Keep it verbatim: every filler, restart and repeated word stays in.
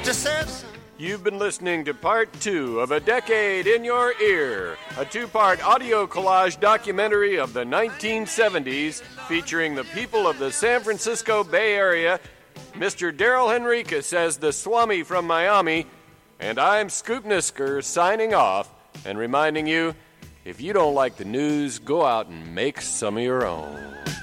You've been listening to part two of A Decade in Your Ear, a two-part audio collage documentary of the nineteen seventies featuring the people of the San Francisco Bay Area, Mister Daryl Henricus as the Swami from Miami, and I'm Scoop Nisker signing off and reminding you, if you don't like the news, go out and make some of your own.